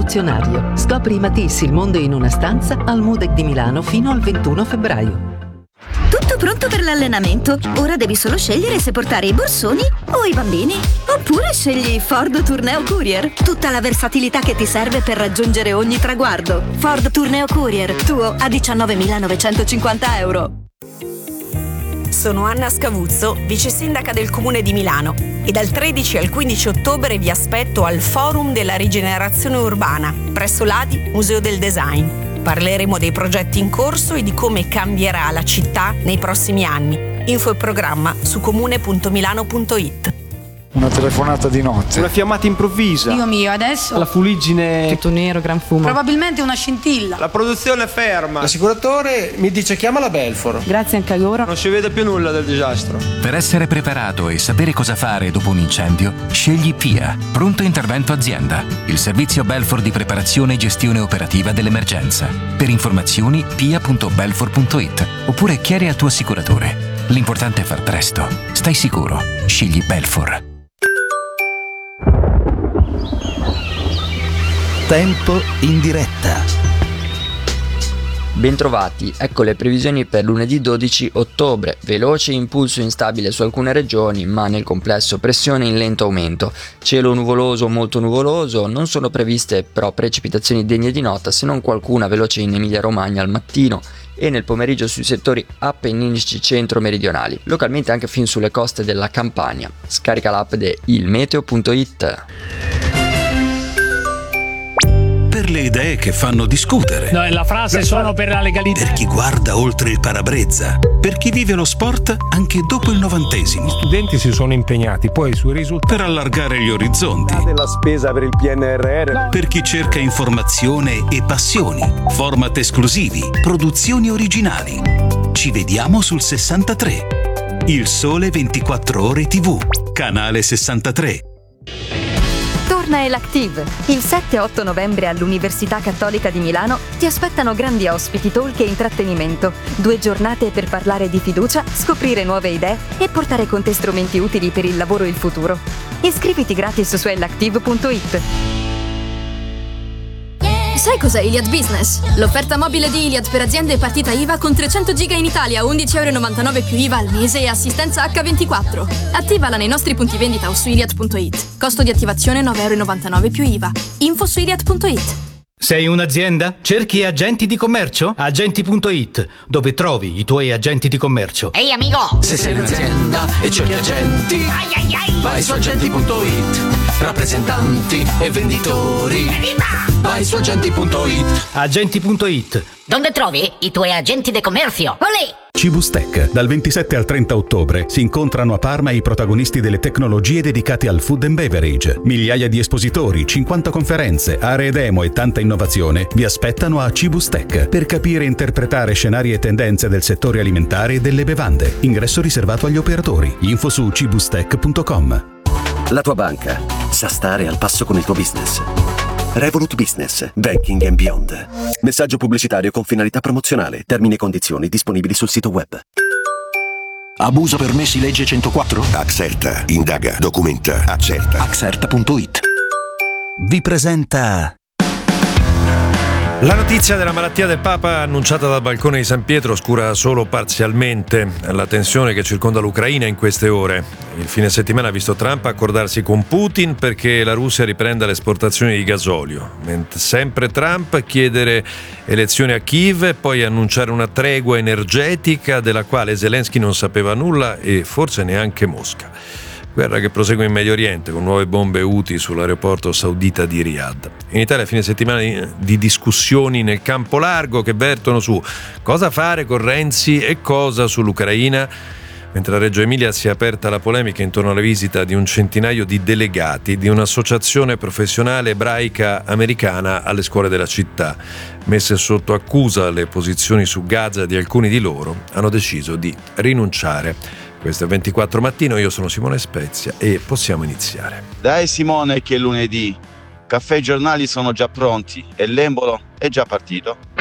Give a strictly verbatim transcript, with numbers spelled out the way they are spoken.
rivoluzionario. Scopri Matisse, il mondo in una stanza al Mudec di Milano fino al ventuno febbraio. Tutto pronto per l'allenamento. Ora devi solo scegliere se portare i borsoni o i bambini. Oppure scegli Ford Tourneo Courier. Tutta la versatilità che ti serve per raggiungere ogni traguardo. Ford Tourneo Courier, tuo a diciannovemilanovecentocinquanta euro. Sono Anna Scavuzzo, vice sindaca del Comune di Milano, e dal tredici al quindici ottobre vi aspetto al Forum della Rigenerazione Urbana, presso l'A D I Museo del Design. Parleremo dei progetti in corso e di come cambierà la città nei prossimi anni. Info e programma su comune punto milano punto it. Una telefonata di notte. Una fiammata improvvisa. Dio mio, adesso? La fuliggine. Tutto nero, gran fumo. Probabilmente una scintilla. La produzione è ferma. L'assicuratore mi dice chiama la Belfor. Grazie anche a loro. Non si vede più nulla del disastro. Per essere preparato e sapere cosa fare dopo un incendio, scegli P I A, Pronto Intervento Azienda, il servizio Belfor di preparazione e gestione operativa dell'emergenza. Per informazioni p i a punto belfor punto it oppure chiedi al tuo assicuratore. L'importante è far presto. Stai sicuro. Scegli Belfor. Tempo in diretta. Bentrovati, ecco le previsioni per lunedì dodici ottobre. Veloce impulso instabile su alcune regioni, ma nel complesso pressione in lento aumento. Cielo nuvoloso o molto nuvoloso, non sono previste però precipitazioni degne di nota, se non qualcuna veloce in Emilia-Romagna al mattino e nel pomeriggio sui settori appenninici centro-meridionali, localmente anche fin sulle coste della Campania. Scarica l'app di ilmeteo punto it. Per le idee che fanno discutere. No, la frase sono per la legalità. Per chi guarda oltre il parabrezza. Per chi vive lo sport anche dopo il novantesimo. Gli studenti si sono impegnati poi sui risultati. Per allargare gli orizzonti. Della spesa per il P N R R. No. Per chi cerca informazione e passioni. Format esclusivi. Produzioni originali. Ci vediamo sul sessantatré. Il Sole ventiquattro Ore tivù. Canale sessantatré. Torna Elactive. Il sette e otto novembre all'Università Cattolica di Milano ti aspettano grandi ospiti, talk e intrattenimento. Due giornate per parlare di fiducia, scoprire nuove idee e portare con te strumenti utili per il lavoro e il futuro. Iscriviti gratis su elactive punto it. Sai cos'è Iliad Business? L'offerta mobile di Iliad per aziende e partita I V A con trecento giga in Italia, undici virgola novantanove euro più I V A al mese e assistenza acca ventiquattro. Attivala nei nostri punti vendita o su iliad punto it. Costo di attivazione nove virgola novantanove euro più I V A. Info su iliad punto it. Sei un'azienda? Cerchi agenti di commercio? Agenti punto it, dove trovi i tuoi agenti di commercio. Ehi amico! Se sei un'azienda e cerchi agenti, ai ai ai. vai su agenti punto it. Rappresentanti e venditori, Evviva! vai su agenti punto it. Agenti punto it. Dove trovi i tuoi agenti di commercio? Olè! Cibustec. Dal ventisette al trenta ottobre si incontrano a Parma i protagonisti delle tecnologie dedicate al food and beverage. Migliaia di espositori, cinquanta conferenze, aree demo e tanta innovazione vi aspettano a Cibustec per capire e interpretare scenari e tendenze del settore alimentare e delle bevande. Ingresso riservato agli operatori. Info su cibustec punto com. La tua banca sa stare al passo con il tuo business. Revolut Business, Banking and Beyond. Messaggio pubblicitario con finalità promozionale. Termini e condizioni disponibili sul sito web. Abuso permessi legge centoquattro? Axerta, indaga, documenta, accerta. Axerta punto it vi presenta la notizia della malattia del Papa annunciata dal balcone di San Pietro oscura solo parzialmente la tensione che circonda l'Ucraina in queste ore. Il fine settimana ha visto Trump accordarsi con Putin perché la Russia riprenda le esportazioni di gasolio, mentre sempre Trump chiedere elezioni a Kiev e poi annunciare una tregua energetica della quale Zelensky non sapeva nulla e forse neanche Mosca. Guerra che prosegue in Medio Oriente con nuove bombe Houthi sull'aeroporto saudita di Riyadh. In Italia fine settimana di discussioni nel campo largo che vertono su cosa fare con Renzi e cosa sull'Ucraina. Mentre a Reggio Emilia si è aperta la polemica intorno alla visita di un centinaio di delegati di un'associazione professionale ebraica americana alle scuole della città. Messe sotto accusa le posizioni su Gaza di alcuni di loro, hanno deciso di rinunciare. Questo è ventiquattro Mattino, io sono Simone Spezia e possiamo iniziare. Dai Simone che è lunedì, caffè e giornali sono già pronti e l'embolo è già partito.